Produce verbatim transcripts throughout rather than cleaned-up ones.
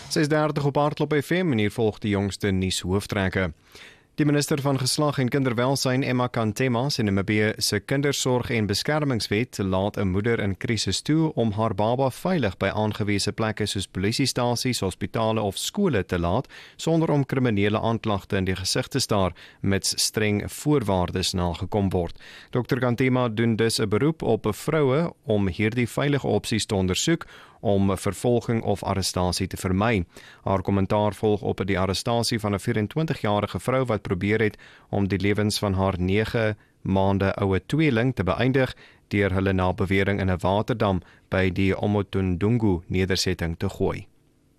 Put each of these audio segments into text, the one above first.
ses dertig op Hardklop F M en hier volg die jongste nuushooftrekke. Die minister van Geslag en Kinderwelsyn, Emma Kantema, sê Namibië se kindersorg- en beskermingswet laat 'n moeder in krisis toe om haar baba veilig by aangewese plekke soos polisiestasies, hospitale of skole te laat, sonder om kriminele aanklagte in die gesig te staar, mits streng voorwaardes nagekom word. dokter Kantema doen dus 'n beroep op vroue om hierdie veilige opsies te ondersoek om vervolging of arrestasie te vermy. Haar kommentaar volg op die arrestasie van 'n vyf-en-twintigjarige vrou wat probeer het om die lewens van haar nege maande oue tweeling te beëindig deur hulle na bewering in 'n waterdam by die Omotondungu nedersetting te gooi.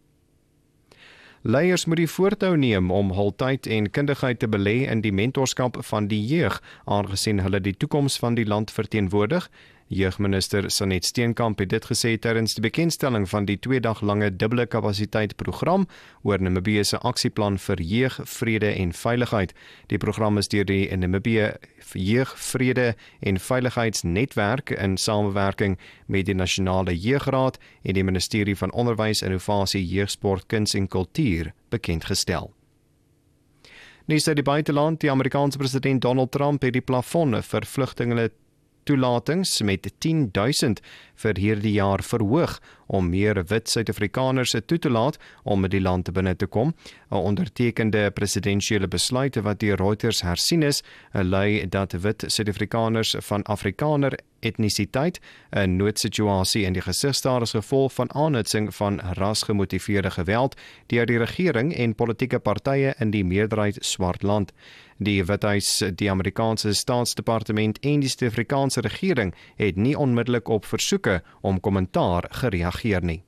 Leiers moet die voortou neem om hul tyd en kundigheid te belê in die mentorskap van die jeug, aangesien hulle die toekoms van die land verteenwoordig. Jeugminister Sanet Steenkamp het dit gesê tydens die bekendstelling van die twee dag lange dubbele kapasiteit program oor Namibië se aksieplan vir jeug, vrede en veiligheid. Die program is deur die Namibië Jeug, Vrede en Veiligheidsnetwerk in samewerking met die Nasionale Jeugraad en die Ministerie van Onderwys, Innovasie, Jeugsport, Kuns en Kultuur bekendgestel. Nuus uit die buiteland, die Amerikaanse president Donald Trump het die plafon vir vlugtelinge toelatings met tien duisend vir hierdie jaar verhoog om meer wit Suid-Afrikaners toe te laat om met die land binne te kom. 'n Ondertekende presidensiële besluit wat deur Reuters hersien is, lei dat wit Suid-Afrikaners van Afrikaner etnisiteit 'n noodsituasie in die gesig staar as gevolg van aanhitsing van rasgemotiveerde geweld deur die regering en politieke partye in die meerderheid swart land. Die Withuis, die Amerikaanse Staatsdepartement en die Suid-Afrikaanse regering het nie onmiddellik op versoeke om kommentaar gereageer nie.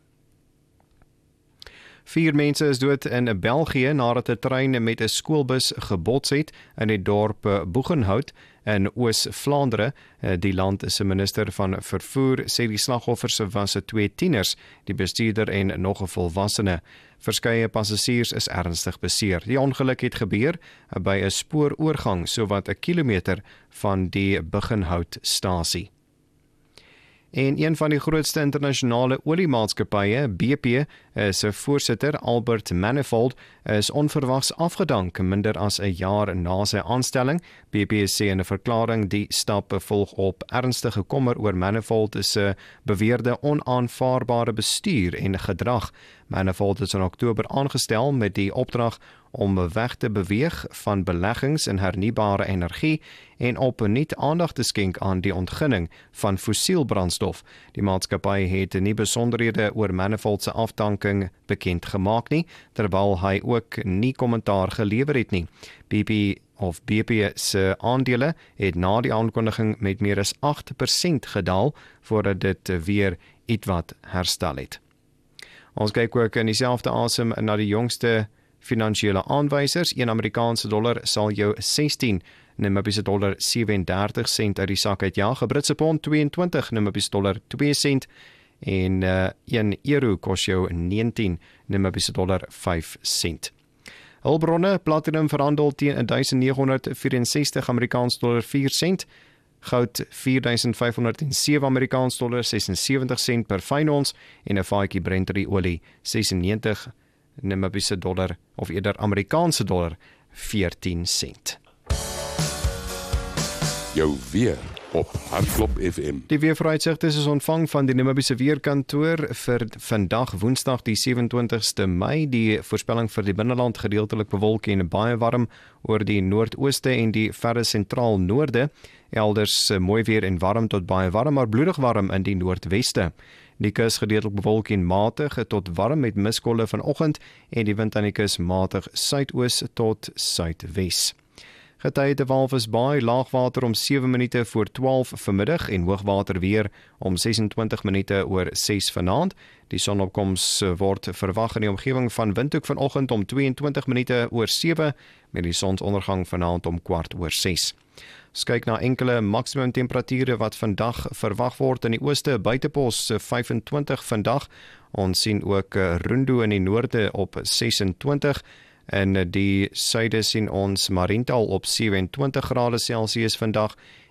Vier mense is dood in België nadat 'n trein met 'n skoolbus gebots het in die dorp Boegenhout in Oos-Vlaandere. Die land se minister van vervoer sê die slagoffers was twee tieners, die bestuurder en nog 'n volwassene. Verskeie passasiers is ernstig beseer. Die ongeluk het gebeur by 'n spooroorgang sowat 'n kilometer van die Boegenhout-stasie. En een van die grootste internasionale oliemaatskappye, B P, se voorsitter Albert Manifold, is onverwags afgedank minder as 'n jaar na sy aanstelling. B P sê in 'n verklaring die stap volg op ernstige kommer oor Manifold se beweerde onaanvaarbare bestuur en gedrag. Manifold is in Oktober aangestel met die opdrag om weg te beweeg van beleggings in hernubare energie en op nuut aandag te skenk aan die ontginning van fossiel brandstof. Die maatskappy het nie besonderhede oor Manifold se afdanking bekend gemaak nie, terwyl hy ook nie kommentaar gelewer het nie. B P of B P se aandele het na die aankondiging met meer as agt persent gedaal voordat dit weer ietwat herstel het. Ons kyk ook in dieselfde asem na die jongste finansiële aanwysers. Een Amerikaanse dollar sal jou sestien Namibiese dollar sewe-en-dertig sent uit die sak uitjaag. 'n Britse pond twee-en-twintig Namibiese dollar twee sent en uh, een euro kos jou negentien Namibiese dollar vyf sent. Hulpbronne, platinum verhandel teen duisend negenhonderd vierensestig Amerikaans dollar vier sent. Goud vier duisend vyfhonderd sewe Amerikaans dollar sesensewentig sent per fyn ons en 'n vaatjie Brent olie sesennegentig Namibiese dollar of eerder Amerikaanse dollar veertien sent. Jou weer op Hardklop F M. Die weervooruitsigte is ontvang van die Namibiese weerkantoor vir vandag Woensdag die sewe-en-twintigste Mei. Die voorspelling vir die binneland gedeeltelik bewolk en baie warm oor die noordooste en die verre sentraal noorde. Elders mooi weer en warm tot baie warm, maar bloedig warm in die noordweste. Die kus gedeeltelik bewolk en matig tot warm met miskolle vanoggend en die wind aan die kus matig suidoos tot suidwes. Getye te Walvisbaai, laagwater om sewe minute voor twaalf vanmiddag en hoogwater weer om sesentwintig minute oor ses vanaand. Die sonopkoms word verwag in die omgewing van Windhoek vanoggend om tweeëntwintig minute oor sewe met die sonsondergang vanaand om kwart oor ses. Ons kyk na enkele maksimum temperature wat vandag verwag word in die ooste, Buitepos vyfentwintig vandag. Ons sien ook Rundu in die noorde op sesentwintig. In die suide sien ons Mariental op sewe-en-twintig grade Celsius vandag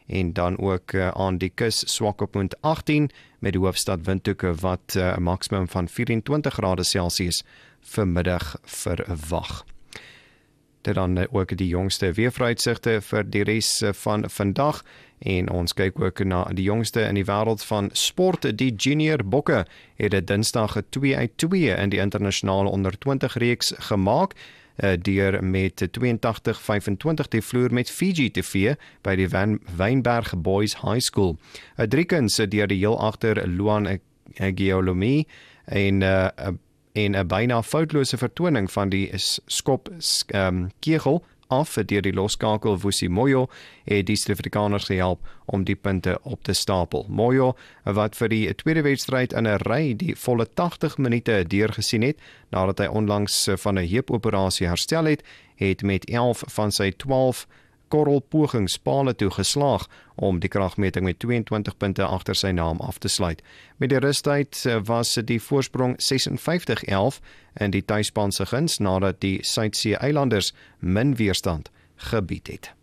en dan ook uh, aan die kus swak op punt agttien met die hoofstad windhoeke wat 'n uh, maksimum van vyf-en-twintig grade Celsius vanmiddag verwag. Dit dan uh, ook die jongste weervooruitsigte vir die res uh, van vandag en ons kyk ook na die jongste in die wêreld van sport. Die junior bokke het dit Dinsdag twee uit twee in die internasionale onder twintig reeks gemaak, Uh, deur met twee-en-tagtig vyf-en-twintig die vloer met Fiji te vee by die Van Wynberg Boys High School. Uh, Driekens uh, deur die heel agter Luan Geolomi en uh, en 'n byna foutlose vertoning van die skop um, kegel af deur die loskakel Vusi Moyo het die Suid-Afrikaners gehelp om die punte op te stapel. Moyo, wat vir die tweede wedstryd in 'n ry die volle tagtig minute deurgesien het, nadat hy onlangs van 'n heupoperasie herstel het, het met elf van sy twaalf korrelpogings pale toe geslaag om die kragmeting met twee-en-twintig punte agter sy naam af te sluit. Met die rustyd was die voorsprong ses en vyftig elf in die tuisspan se guns nadat die Suidsee eilanders min weerstand gebied het.